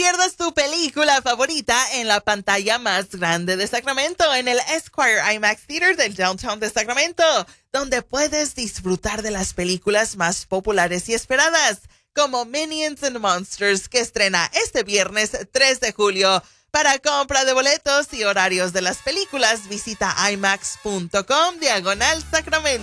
pierdas tu película favorita en la pantalla más grande de Sacramento, en el Esquire IMAX Theater del Downtown de Sacramento, donde puedes disfrutar de las películas más populares y esperadas, como Minions and Monsters, que estrena este viernes 3 de julio. Para compra de boletos y horarios de las películas, visita imax.com/Sacramento.